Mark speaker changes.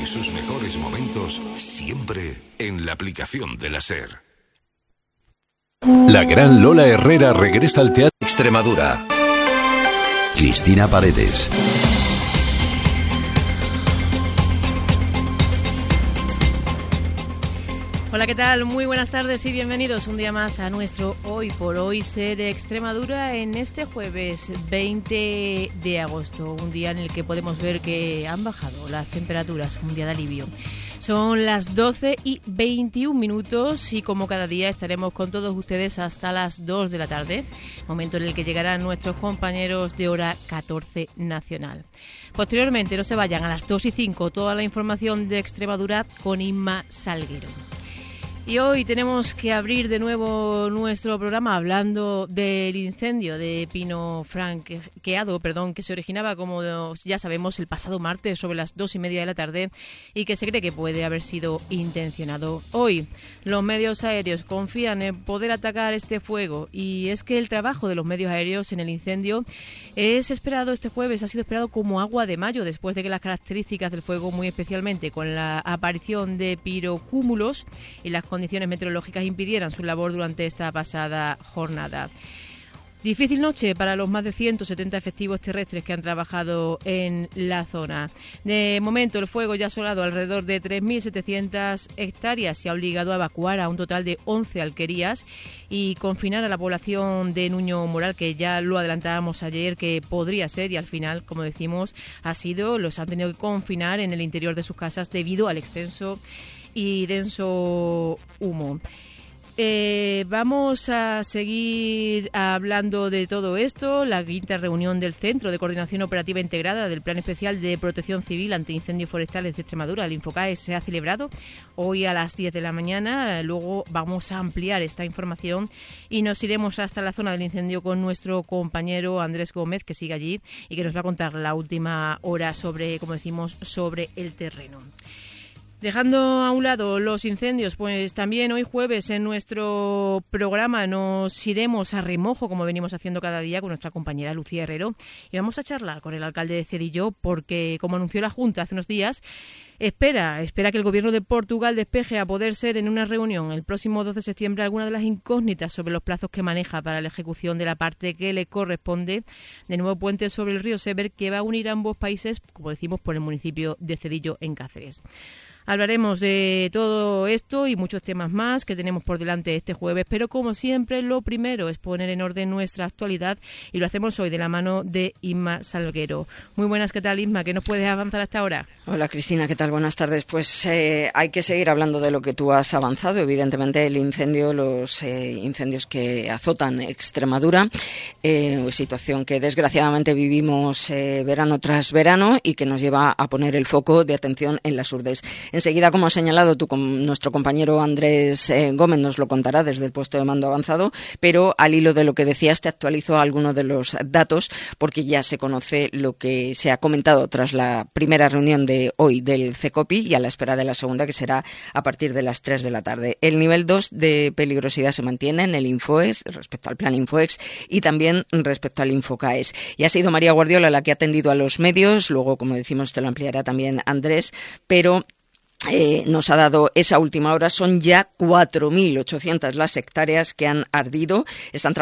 Speaker 1: y sus mejores momentos siempre en la aplicación de la SER.
Speaker 2: La gran Lola Herrera regresa al Teatro
Speaker 3: Extremadura. Cristina Paredes.
Speaker 4: Hola, ¿qué tal? Muy buenas tardes y bienvenidos un día más a nuestro Hoy por Hoy SER Extremadura en este jueves 20 de agosto, un día en el que podemos ver que han bajado las temperaturas, un día de alivio. Son las 12:21 y como cada día estaremos con todos ustedes hasta las 2 de la tarde, momento en el que llegarán nuestros compañeros de hora 14 nacional. Posteriormente, no se vayan, a las 2:05 toda la información de Extremadura con Inma Salguero. Y hoy tenemos que abrir de nuevo nuestro programa hablando del incendio de pino franqueado, que se originaba, como ya sabemos, el pasado martes sobre las 2:30 de la tarde y que se cree que puede haber sido intencionado. Hoy los medios aéreos confían en poder atacar este fuego y es que el trabajo de los medios aéreos en el incendio es esperado este jueves, ha sido esperado como agua de mayo después de que las características del fuego, muy especialmente con la aparición de pirocúmulos y las condiciones meteorológicas, impidieran su labor durante esta pasada jornada. Difícil noche para los más de 170 efectivos terrestres que han trabajado en la zona. De momento, el fuego ya ha asolado alrededor de 3.700 hectáreas y ha obligado a evacuar a un total de 11 alquerías y confinar a la población de Nuño Moral, que ya lo adelantábamos ayer que podría ser, y al final, como decimos, los han tenido que confinar en el interior de sus casas debido al extenso y denso humo. Vamos a seguir hablando de todo esto. La quinta reunión del Centro de Coordinación Operativa Integrada del Plan Especial de Protección Civil ante Incendios Forestales de Extremadura, el INFOCAES, se ha celebrado hoy a las 10 de la mañana. Luego vamos a ampliar esta información y nos iremos hasta la zona del incendio con nuestro compañero Andrés Gómez, que sigue allí y que nos va a contar la última hora sobre, como decimos, sobre el terreno. Dejando a un lado los incendios, pues también hoy jueves en nuestro programa nos iremos a remojo, como venimos haciendo cada día, con nuestra compañera Lucía Herrero, y vamos a charlar con el alcalde de Cedillo porque, como anunció la Junta hace unos días, espera que el gobierno de Portugal despeje, a poder ser en una reunión el próximo 12 de septiembre, algunas de las incógnitas sobre los plazos que maneja para la ejecución de la parte que le corresponde del nuevo puente sobre el río Sever, que va a unir a ambos países, como decimos, por el municipio de Cedillo, en Cáceres. Hablaremos de todo esto y muchos temas más que tenemos por delante este jueves, pero como siempre lo primero es poner en orden nuestra actualidad y lo hacemos hoy de la mano de Inma Salguero. Muy buenas, ¿qué tal, Inma? ¿Qué nos puedes avanzar hasta ahora?
Speaker 5: Hola, Cristina, ¿qué tal? Buenas tardes. Pues hay que seguir hablando de lo que tú has avanzado, evidentemente los incendios que azotan Extremadura, situación que desgraciadamente vivimos verano tras verano y que nos lleva a poner el foco de atención en las urdes. Enseguida, como ha señalado nuestro compañero Andrés Gómez, nos lo contará desde el puesto de mando avanzado, pero al hilo de lo que decías te actualizo algunos de los datos porque ya se conoce lo que se ha comentado tras la primera reunión de hoy del CECOPI y a la espera de la segunda, que será a partir de las 3 de la tarde. El nivel 2 de peligrosidad se mantiene en el INFOEX respecto al plan INFOEX y también respecto al INFOCAES. Y ha sido María Guardiola la que ha atendido a los medios, luego, como decimos, te lo ampliará también Andrés, pero nos ha dado esa última hora. Son ya 4.800 las hectáreas que han ardido. Están